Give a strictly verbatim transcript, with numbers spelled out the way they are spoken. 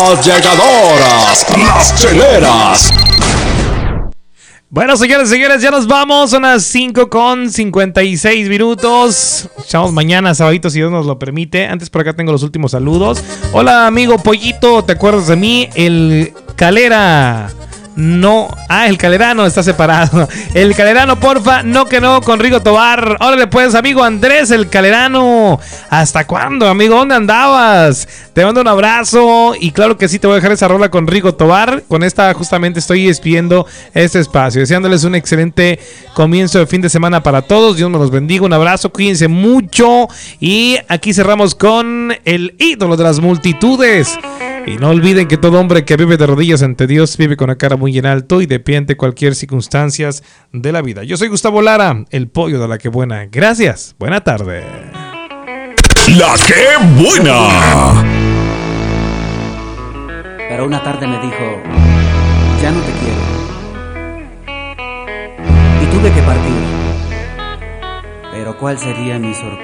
Las llegadoras, las cheleras. Bueno, señores, señores, ya nos vamos. Son las cinco con cincuenta y seis minutos. Echamos mañana, sabadito, si Dios nos lo permite. Antes por acá tengo los últimos saludos. Hola, amigo Pollito, ¿te acuerdas de mí? El Calera. No, ah, el Calerano está separado. El Calerano, porfa, no que no, con Rigo Tobar. Órale pues, amigo Andrés, el Calerano. ¿Hasta cuándo, amigo? ¿Dónde andabas? Te mando un abrazo. Y claro que sí, te voy a dejar esa rola con Rigo Tobar. Con esta justamente estoy despidiendo este espacio, deseándoles un excelente comienzo de fin de semana para todos. Dios me los bendiga, un abrazo, cuídense mucho. Y aquí cerramos con el ídolo de las multitudes. Y no olviden que todo hombre que vive de rodillas ante Dios vive con la cara muy en alto y de pie ante cualquier circunstancias de la vida. Yo soy Gustavo Lara, el pollo de la que buena. Gracias, buena tarde. La que buena. Pero una tarde me dijo, ya no te quiero. Y tuve que partir. Pero ¿cuál sería mi sorpresa?